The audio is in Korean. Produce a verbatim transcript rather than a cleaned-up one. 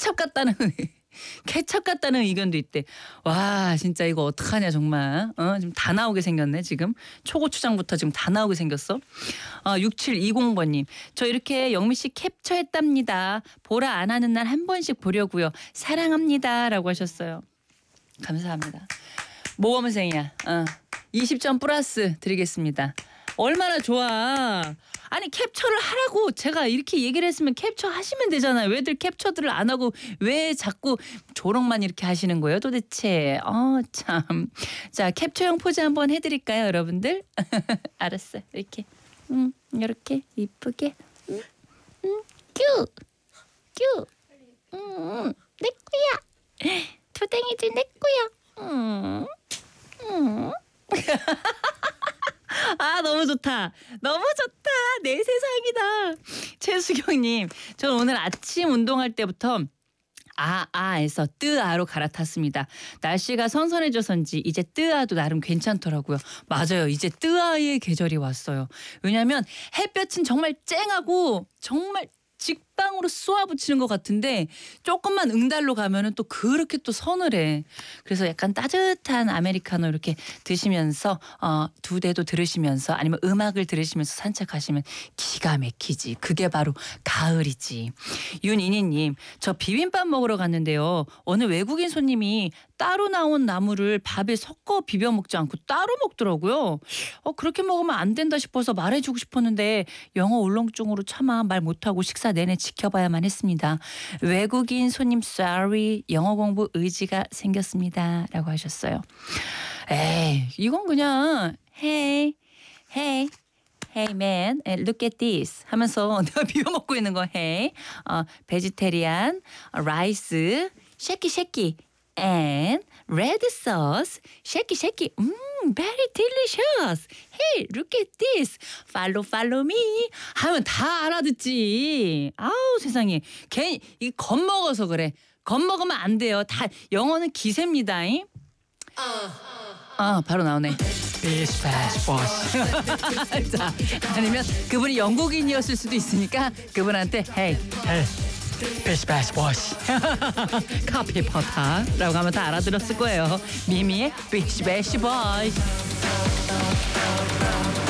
케첩 같다는 케첩 같다는 의견도 있대. 와 진짜 이거 어떡하냐 정말. 어, 지금 다 나오게 생겼네 지금. 초고추장부터 지금 다 나오게 생겼어. 어, 육칠이공 번님. 저 이렇게 영미 씨 캡처했답니다. 보라 안 하는 날 한 번씩 보려고요. 사랑합니다 라고 하셨어요. 감사합니다. 모범생이야. 어. 이십 점 플러스 드리겠습니다. 얼마나 좋아. 아니 캡처를 하라고 제가 이렇게 얘기를 했으면 캡처 하시면 되잖아요. 왜들 캡처들을 안 하고 왜 자꾸 조롱만 이렇게 하시는 거예요 도대체. 어 참. 자 캡처용 포즈 한번 해드릴까요 여러분들? 알았어. 이렇게 음 이렇게 이쁘게 음, 음, 큐 큐 음, 내 거야. 투댕이지 내 거야. 음, 음. 아 너무 좋다. 너무 좋다. 내 세상이다. 최수경님. 저는 오늘 아침 운동할 때부터 아아에서 뜨아로 갈아탔습니다. 날씨가 선선해져서인지 이제 뜨아도 나름 괜찮더라고요. 맞아요. 이제 뜨아의 계절이 왔어요. 왜냐하면 햇볕은 정말 쨍하고 정말 직방으로 쏘아붙이는 것 같은데 조금만 응달로 가면은 또 그렇게 또 서늘해. 그래서 약간 따뜻한 아메리카노 이렇게 드시면서 어, 두 대도 들으시면서 아니면 음악을 들으시면서 산책하시면 기가 막히지. 그게 바로 가을이지. 윤이니님, 저 비빔밥 먹으러 갔는데요. 어느 외국인 손님이 따로 나온 나물을 밥에 섞어 비벼 먹지 않고 따로 먹더라고요. 어, 그렇게 먹으면 안 된다 싶어서 말해주고 싶었는데 영어 울렁증으로 차마 말 못하고 식사 내내 지켜봐야만 했습니다. 외국인 손님 sorry 영어 공부 의지가 생겼습니다 라고 하셨어요. 에이 이건 그냥 hey hey hey man look at this 하면서 내가 비벼 먹고 있는 거 hey 어, 베지테리안 라이스 쉐키 쉐키 and red sauce 쉐키 쉐키 음 very delicious hey look at this follow follow me 하면 다 알아듣지. 아우 세상에 괜히 이 겁먹어서 그래. 겁먹으면 안 돼요. 다 영어는 기세입니다. 잉? 아 바로 나오네. Bish bash bosh. 자 아니면 그분이 영국인이었을 수도 있으니까 그분한테 hey hey Bish bash bosh. 커피 포타라고 하면 다 알아들었을 거예요. 미미의 Bish bash bosh.